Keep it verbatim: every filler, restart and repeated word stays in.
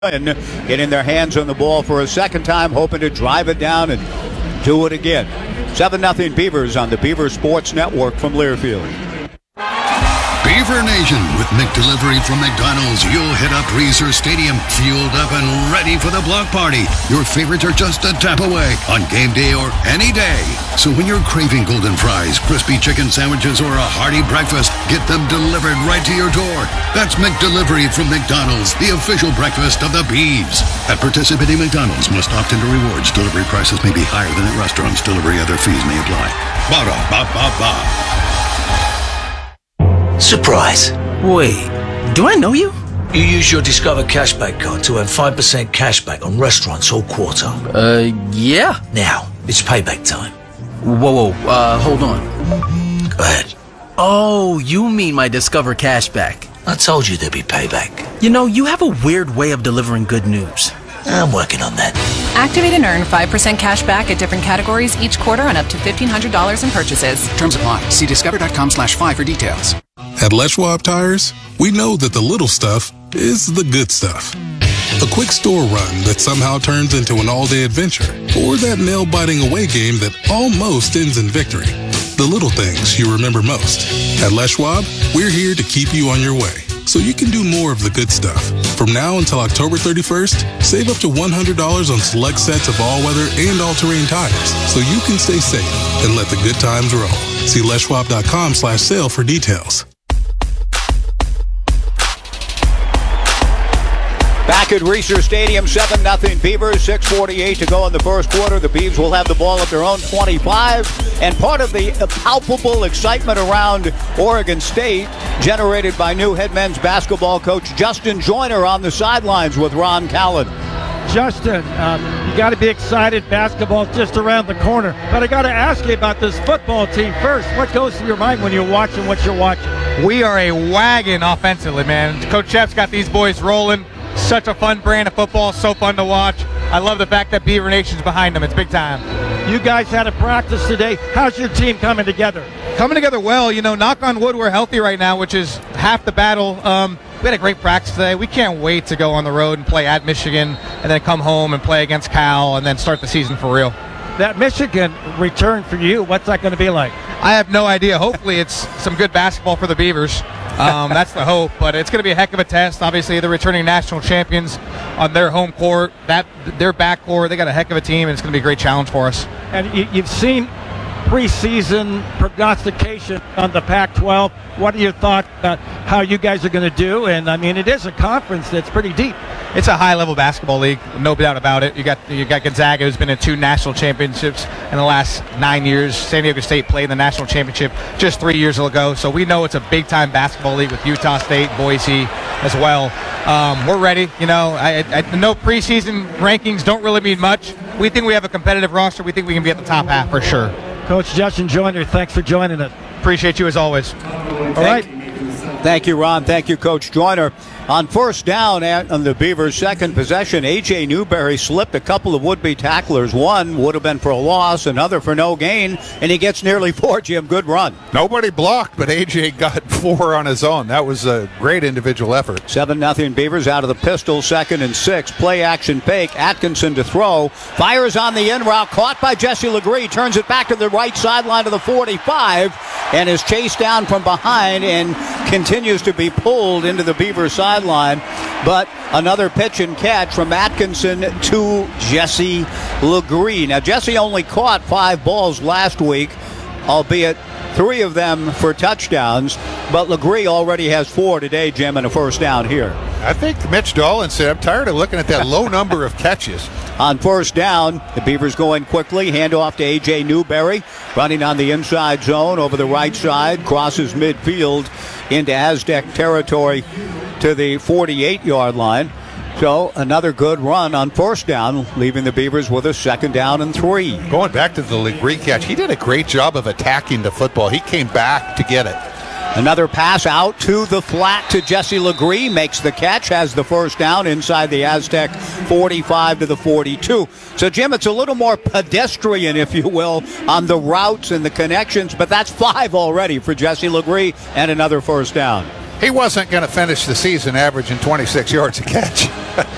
getting their hands on the ball for a second time, hoping to drive it down and do it again. seven nothing Beavers on the Beaver Sports Network from Learfield. Beaver Nation with McDelivery from McDonald's. You'll hit up Reser Stadium, fueled up and ready for the block party. Your favorites are just a tap away on game day or any day. So when you're craving golden fries, crispy chicken sandwiches, or a hearty breakfast, get them delivered right to your door. That's McDelivery from McDonald's, the official breakfast of the Beavs. At participating McDonald's, must opt into rewards. Delivery prices may be higher than at restaurants. Delivery other fees may apply. Ba-da-ba-ba-ba. Surprise. Wait, do I know you? You use your Discover Cashback card to earn five percent cashback on restaurants all quarter. Uh, yeah. Now, it's payback time. Whoa, whoa, uh, hold on. Go ahead. Oh, you mean my Discover Cashback. I told you there'd be payback. You know, you have a weird way of delivering good news. I'm working on that. Activate and earn five percent cash back at different categories each quarter on up to fifteen hundred dollars in purchases. Terms apply. See discover.com slash five for details. At Les Schwab Tires, we know that the little stuff is the good stuff. A quick store run that somehow turns into an all-day adventure, or that nail-biting away game that almost ends in victory. The little things you remember most. At Les Schwab, we're here to keep you on your way, so you can do more of the good stuff. From now until October thirty-first, save up to one hundred dollars on select sets of all-weather and all-terrain tires, so you can stay safe and let the good times roll. See leschwab.com slash sale for details. Back at Reser Stadium, seven nothing Beavers, six forty-eight to go in the first quarter. The Beavs will have the ball at their own twenty-five. And part of the palpable excitement around Oregon State generated by new head men's basketball coach Justin Joyner on the sidelines with Ron Callan. Justin, um, you got to be excited. Basketball's just around the corner. But I got to ask you about this football team first. What goes through your mind when you're watching what you're watching? We are a wagon offensively, man. Coach Shep's got these boys rolling. Such a fun brand of football, so fun to watch. I love the fact that Beaver Nation's behind them. It's big time. You guys had a practice today. How's your team coming together? Coming together well. You know, knock on wood, we're healthy right now, which is half the battle. Um, we had a great practice today. We can't wait to go on the road and play at Michigan and then come home and play against Cal and then start the season for real. That Michigan return for you, what's that going to be like? I have no idea. Hopefully it's some good basketball for the Beavers. Um, that's the hope, but it's going to be a heck of a test. Obviously, they're returning national champions on their home court. That their backcourt, they got a heck of a team, and it's going to be a great challenge for us. And you, you've seen preseason prognostication on the Pac twelve. What are your thoughts about how you guys are going to do? And, I mean, it is a conference that's pretty deep. It's a high-level basketball league, no doubt about it. You got you got Gonzaga, who's been in two national championships in the last nine years. San Diego State played in the national championship just three years ago. So we know it's a big-time basketball league with Utah State, Boise as well. Um, we're ready. You know, I, I know preseason rankings don't really mean much. We think we have a competitive roster. We think we can be at the top half for sure. Coach Justin Joyner, thanks for joining us. Appreciate you as always. All right. Thank you, Ron. Thank you, Coach Joyner. On first down at, on the Beavers' second possession, A J. Newberry slipped a couple of would-be tacklers. One would have been for a loss, another for no gain, and he gets nearly four, Jim. Good run. Nobody blocked, but A J got four on his own. That was a great individual effort. seven nothing Beavers out of the pistol, second and six. Play action fake. Atkinson to throw. Fires on the in route. Caught by Jesse Legree. Turns it back to the right sideline to the forty-five and is chased down from behind and continues to be pulled into the Beavers sideline. But another pitch and catch from Atkinson to Jesse Legree. Now, Jesse only caught five balls last week, albeit three of them for touchdowns. But Legree already has four today, Jim, and a first down here. I think Mitch Dolan said, I'm tired of looking at that low number of catches. On first down, the Beavers going quickly. Handoff to A J. Newberry. Running on the inside zone over the right side. Crosses midfield into Aztec territory to the forty-eight-yard line. So another good run on first down, leaving the Beavers with a second down and three. Going back to the Legree catch, he did a great job of attacking the football. He came back to get it. Another pass out to the flat to Jesse Legree. Makes the catch, has the first down inside the Aztec forty-five to the forty-two. So, Jim, it's a little more pedestrian, if you will, on the routes and the connections, but that's five already for Jesse Legree and another first down. He wasn't going to finish the season averaging twenty-six yards a catch.